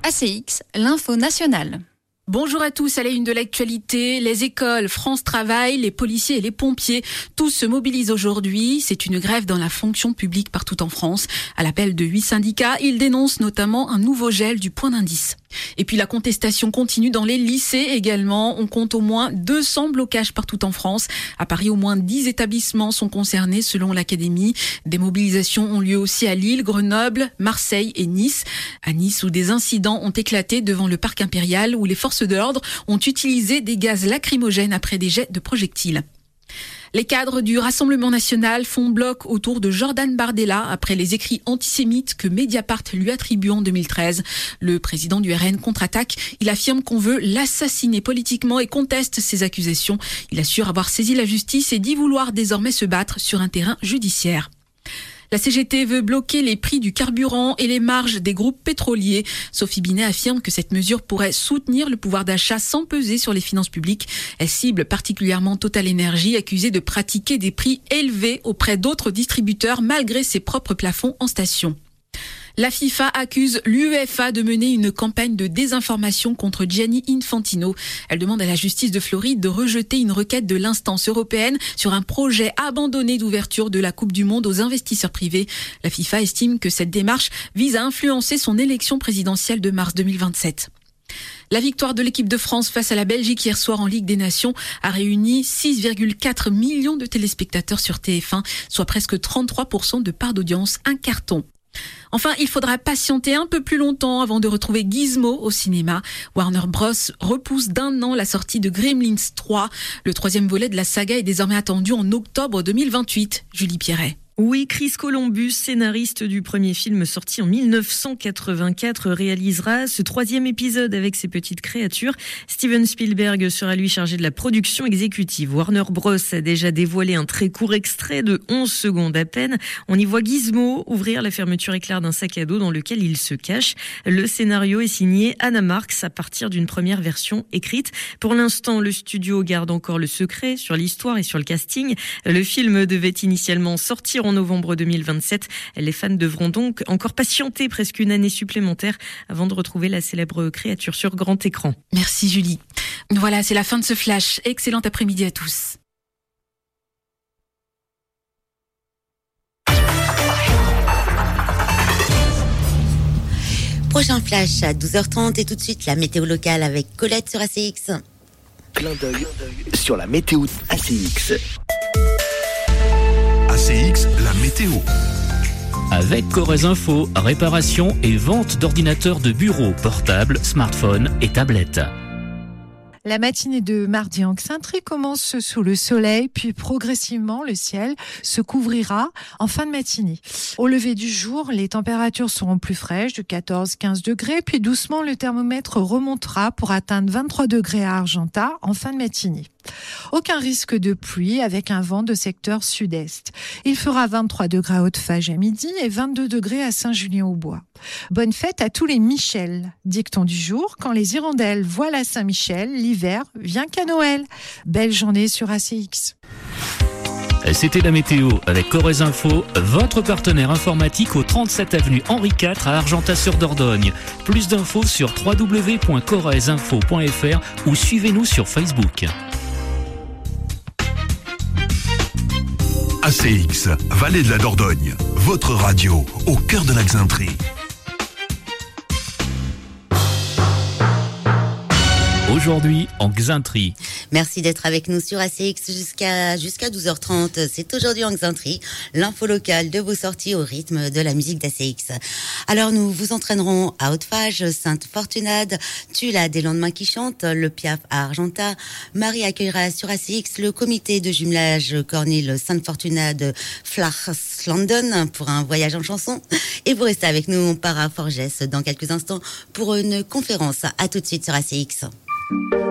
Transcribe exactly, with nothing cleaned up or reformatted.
A C X, l'info nationale. Bonjour à tous, à la une de l'actualité, les écoles, France Travail, les policiers et les pompiers, tous se mobilisent aujourd'hui. C'est une grève dans la fonction publique partout en France. À l'appel de huit syndicats, ils dénoncent notamment un nouveau gel du point d'indice. Et puis la contestation continue dans les lycées également. On compte au moins deux cents blocages partout en France. À Paris, au moins dix établissements sont concernés selon l'Académie. Des mobilisations ont lieu aussi à Lille, Grenoble, Marseille et Nice. À Nice, où des incidents ont éclaté devant le parc impérial, où les forces de l'ordre ont utilisé des gaz lacrymogènes après des jets de projectiles. Les cadres du Rassemblement national font bloc autour de Jordan Bardella après les écrits antisémites que Mediapart lui attribue en deux mille treize. Le président du R N contre-attaque. Il affirme qu'on veut l'assassiner politiquement et conteste ces accusations. Il assure avoir saisi la justice et dit vouloir désormais se battre sur un terrain judiciaire. La C G T veut bloquer les prix du carburant et les marges des groupes pétroliers. Sophie Binet affirme que cette mesure pourrait soutenir le pouvoir d'achat sans peser sur les finances publiques. Elle cible particulièrement Total Energy, accusée de pratiquer des prix élevés auprès d'autres distributeurs malgré ses propres plafonds en station. La FIFA accuse l'UEFA de mener une campagne de désinformation contre Gianni Infantino. Elle demande à la justice de Floride de rejeter une requête de l'instance européenne sur un projet abandonné d'ouverture de la Coupe du Monde aux investisseurs privés. La FIFA estime que cette démarche vise à influencer son élection présidentielle de mars deux mille vingt-sept. La victoire de l'équipe de France face à la Belgique hier soir en Ligue des Nations a réuni six virgule quatre millions de téléspectateurs sur T F un, soit presque trente-trois pour cent de part d'audience, un carton. Enfin, il faudra patienter un peu plus longtemps avant de retrouver Gizmo au cinéma. Warner Bros repousse d'un an la sortie de Gremlins trois. Le troisième volet de la saga est désormais attendu en octobre deux mille vingt-huit. Julie Pierret. Oui, Chris Columbus, scénariste du premier film sorti en dix-neuf cent quatre-vingt-quatre, réalisera ce troisième épisode avec ses petites créatures. Steven Spielberg sera lui chargé de la production exécutive. Warner Bros a déjà dévoilé un très court extrait de onze secondes à peine. On y voit Gizmo ouvrir la fermeture éclair d'un sac à dos dans lequel il se cache. Le scénario est signé Anna Marks à partir d'une première version écrite. Pour l'instant, le studio garde encore le secret sur l'histoire et sur le casting. Le film devait initialement sortir en novembre deux mille vingt-sept. Les fans devront donc encore patienter presque une année supplémentaire avant de retrouver la célèbre créature sur grand écran. Merci Julie. Voilà, c'est la fin de ce flash. Excellent après-midi à tous. Prochain flash à douze heures trente et tout de suite la météo locale avec Colette sur A C X. Clin d'œil sur la météo A C X. A C X, la météo. Avec Corrèze Info, réparation et vente d'ordinateurs de bureau, portables, smartphones et tablettes. La matinée de mardi en Xaintrie commence sous le soleil, puis progressivement le ciel se couvrira en fin de matinée. Au lever du jour, les températures seront plus fraîches, de quatorze à quinze degrés, puis doucement le thermomètre remontera pour atteindre vingt-trois degrés à Argentat en fin de matinée. Aucun risque de pluie avec un vent de secteur sud-est. Il fera vingt-trois degrés à Haute-Fage à midi et vingt-deux degrés à Saint-Julien-au-Bois. Bonne fête à tous les Michel. Dicton du jour, quand les hirondelles voient la Saint-Michel, l'hiver vient qu'à Noël. Belle journée sur A C X. C'était la météo avec Corrèze Info, votre partenaire informatique au trente-sept avenue Henri quatre à Argentat-sur-Dordogne. Plus d'infos sur w w w point corrèze info point f r ou suivez-nous sur Facebook. A C X, Vallée de la Dordogne, votre radio au cœur de la Xaintrie. Aujourd'hui en Xaintrie. Merci d'être avec nous sur A C X jusqu'à, jusqu'à douze heures trente. C'est aujourd'hui en Xaintrie, l'info locale de vos sorties au rythme de la musique d'A C X. Alors nous vous entraînerons à Haute-Fage, Sainte-Fortunade, Tulle des lendemains qui chantent, le Piaf à Argentat. Marie accueillera sur A C X le comité de jumelage Cornille Sainte-Fortunade Flach-London pour un voyage en chanson. Et vous restez avec nous, on part à Forges dans quelques instants pour une conférence. À tout de suite sur A C X.